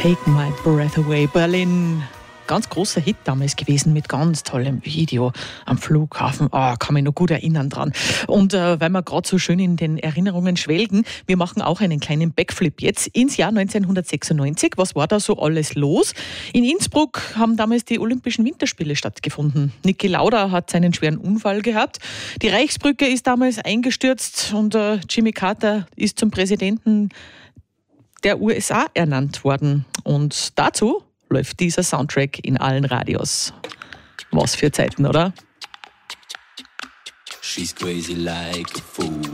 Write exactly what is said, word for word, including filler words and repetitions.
Take My Breath Away, Berlin. Ganz großer Hit damals gewesen mit ganz tollem Video am Flughafen. Oh, kann mich noch gut erinnern dran. Und äh, weil wir gerade so schön in den Erinnerungen schwelgen, wir machen auch einen kleinen Backflip jetzt ins Jahr neunzehnhundertsechsundneunzig. Was war da so alles los? In Innsbruck haben damals die Olympischen Winterspiele stattgefunden. Niki Lauda hat seinen schweren Unfall gehabt. Die Reichsbrücke ist damals eingestürzt und äh, Jimmy Carter ist zum Präsidenten der U S A ernannt worden. Und dazu läuft dieser Soundtrack in allen Radios. Was für Zeiten, oder? She's crazy like a fool.